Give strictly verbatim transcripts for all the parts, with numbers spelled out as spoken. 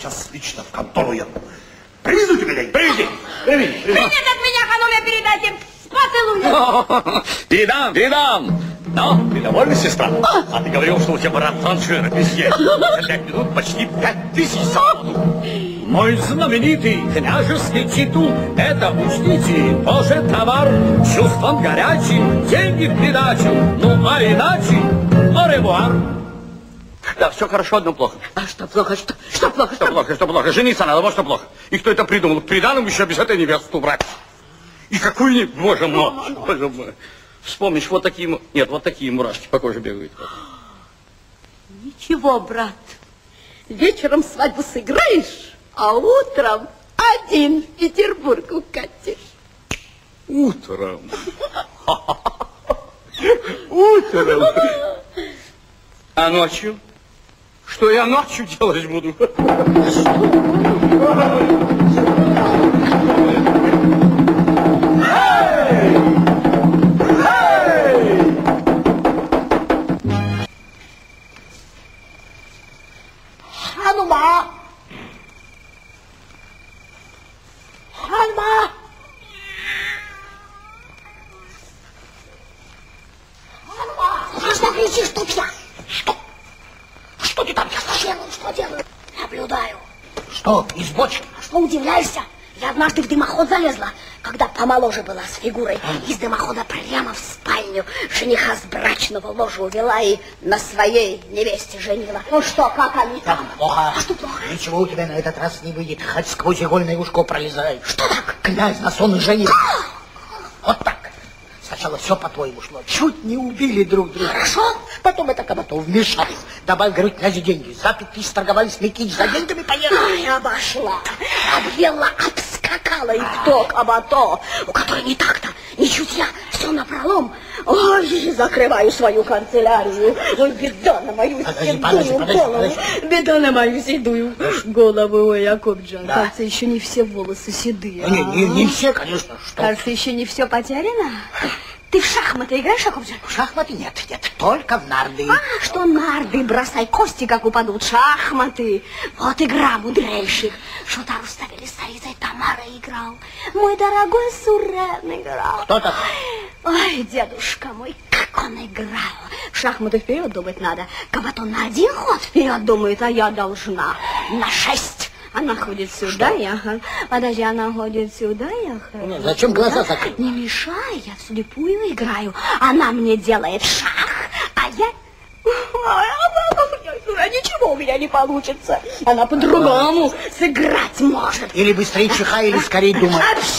сейчас лично в контору еду. Привезу тебе, Лень, привези. Привези. Привет от меня, хануме, передайте. Поцелуй. Передам, передам. Ну, ты довольна, сестра? А ты говорил, что у тебя баран франшира везде. За пять минут почти пять тысяч самолетов. Мой знаменитый княжеский титул, это учтите, тоже товар, чувством горячим, деньги в придачу, ну а иначе, оревуар. Да, все хорошо, одно плохо. А что плохо, что, что плохо? Что плохо, что плохо? Жениться надо, вот что плохо. И кто это придумал? К приданному еще без этой невесту брать. И какую не... Боже мой, боже мой. Вспомнишь, вот такие... Нет, вот такие мурашки по коже бегают. Ничего, брат. Вечером свадьбу сыграешь, а утром один в Петербург укатишь. Утром. Утром. А ночью? Что я ночью делать буду? Ханума! Ханума! Ханума! Что кричишь, чтоб я? Что? Что ты там делаешь? Что делаю? Наблюдаю. Что, из бочки? А что удивляешься? Я однажды в дымоход залезла, когда помоложе была с фигурой. Из дымохода прямо в спальню жениха с брачного ложа увела и на своей невесте женила. Ну что, как они там? Так, плохо. А что плохо? Ничего у тебя на этот раз не выйдет. Хоть сквозь игольное ушко пролезай. Что так? Князь на сон женил. Вот так. Сначала все по-твоему шло. Чуть не убили друг друга. Хорошо. Потом это Кабатов вмешались. Добавь, говорит, князю деньги. За пять тысяч торговались Микич, за деньгами поехали. Ай, обошла, объела, обскакала и кто Кабато, у которой не так-то, не чутья, все напролом. Ой, закрываю свою канцелярию. Ой, беда на мою Подожди, седую подожди, подожди, голову. подожди. Беда на мою седую голову. Ой, Якубджан, Да. кажется, еще не все волосы седые. Не, не, не все, конечно. Что? Кажется, еще не все потеряно. Ты в шахматы играешь, Якубджан? В шахматы нет, нет, только в нарды. А, что нарды, бросай кости, как упадут, шахматы. Вот игра мудрейших. Что-то Руставели с царицей Тамара играл. Мой дорогой Сурен играл. Кто такой? Ой, дедушка мой, как он играл. В шахматы вперед думать надо. Кабатон на один ход вперед думает, а я должна на шесть. Она ходит сюда, Что? я... Подожди, она ходит сюда, я... Ну, зачем глаза закрыть? Не мешай, я вслепую играю. Она мне делает шах, а я... Ой, а ничего у меня не получится. Она по-другому сыграть может. Или быстрее чихай, или скорее думай.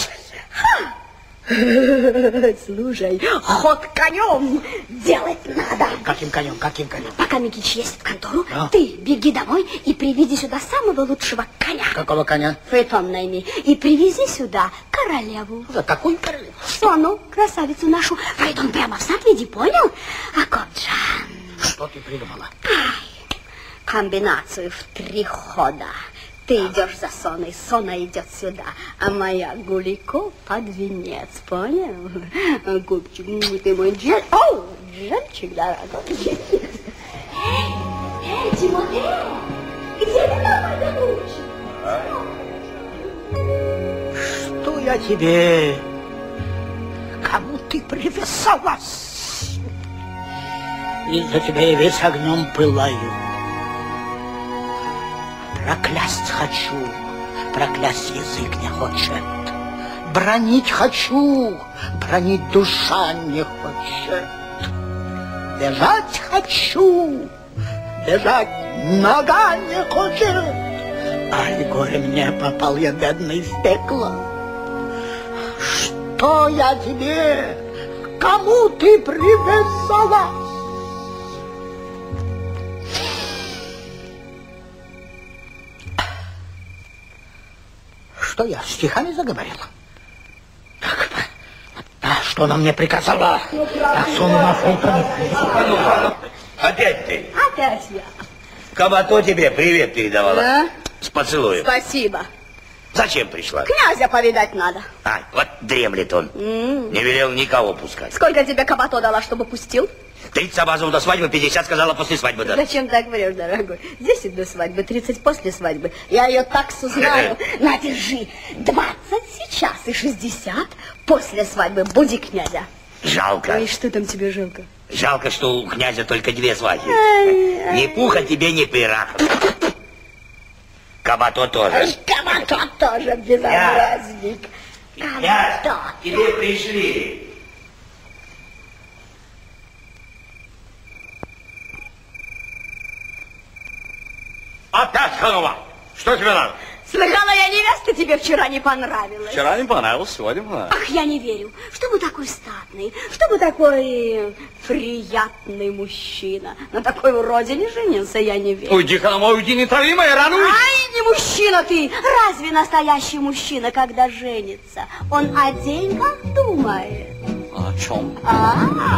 Слушай, ход конем делать надо. Каким конем, каким конем? Пока Микич ездит в контору, А? ты беги домой и приведи сюда самого лучшего коня. Какого коня? Фаэтон найми. И привези сюда королеву. За какую королеву? Сону, красавицу нашу. Фаэтон прямо в сад веди, понял? Акоджан. Что ты придумала? Комбинацию в три хода. Ты идешь за Соной, Сона идет сюда, а моя Гулико под венец, понял? Губчик, ты мой джем... О, джемчик дорогой. Эй, эй, Тимотей, где ты там, мой лучший? Что я тебе? Кому ты привязалась? Из-за тебя я весь огнем пылаю. Проклясть хочу, проклясть язык не хочет. Бронить хочу, бронить душа не хочет. Бежать хочу, бежать нога не хочет. Ай, горе мне, попал я бедный в пекло. Что я тебе? Кому ты привязалась? Что я, стихами заговорила? Так, а что она мне приказала? А Сону на фронтоне. Опять ты. Опять я. Кабато тебе привет передавала. Да? С поцелуем. Спасибо. Зачем пришла? Князя повидать надо. А, вот дремлет он. М. Не велел никого пускать. Сколько тебе Кабато дала, чтобы пустил? тридцать обязывал до свадьбы, пятьдесят сказала после свадьбы. Да. Зачем так врешь, дорогой? десять до свадьбы, тридцать после свадьбы. Я ее таксу знаю. На, держи. двадцать сейчас и шестьдесят после свадьбы. Буди князя. Жалко. И что там тебе жалко? Жалко, что у князя только две свадьбы. Ай, Ни пуха тебе, ни пыра. Кабато тоже. Кабато тоже безобразник. Князь, Кабато. тебе пришли. Опять ханума! Что тебе надо? Слыхала я, невеста тебе вчера не понравилась. Вчера не понравилось, сегодня понравилось. Ах, я не верю. Чтобы такой статный, чтобы такой приятный мужчина на такой уроде не женился, я не верю. Уйди, ханума, уйди, не трави мои раны. Ай, не мужчина ты! Разве настоящий мужчина, когда женится, он о деньгах думает? О чем? А?